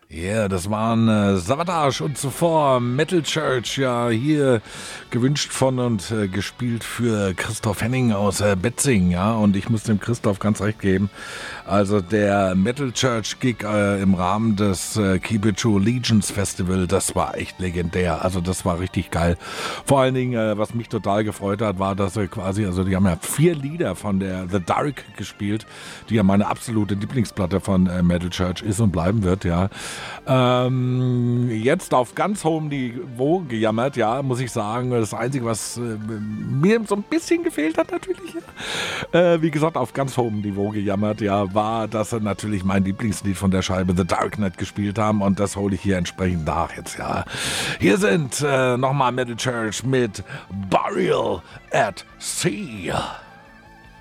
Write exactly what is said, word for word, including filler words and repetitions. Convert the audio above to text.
Ja, yeah, das waren äh, Savatage und zuvor Metal Church, ja, hier gewünscht von und äh, gespielt für Christoph Henning aus äh, Betzing, ja, und ich muss dem Christoph ganz recht geben. Also der Metal Church Gig äh, im Rahmen des äh, Keep It True Legions Festival, das war echt legendär, also das war richtig geil. Vor allen Dingen, äh, was mich total gefreut hat, war, dass sie quasi, also die haben ja vier Lieder von der The Dark gespielt, die ja meine absolute Lieblingsplatte von äh, Metal Church ist und bleiben wird, ja. Ähm, jetzt auf ganz hohem Niveau gejammert, ja, muss ich sagen. Das Einzige, was äh, mir so ein bisschen gefehlt hat, natürlich, ja. äh, wie gesagt, auf ganz hohem Niveau gejammert, ja, war, dass sie natürlich mein Lieblingslied von der Scheibe The Darknet gespielt haben und das hole ich hier entsprechend nach jetzt, ja. Hier sind äh, nochmal Metal Church mit Burial at Sea.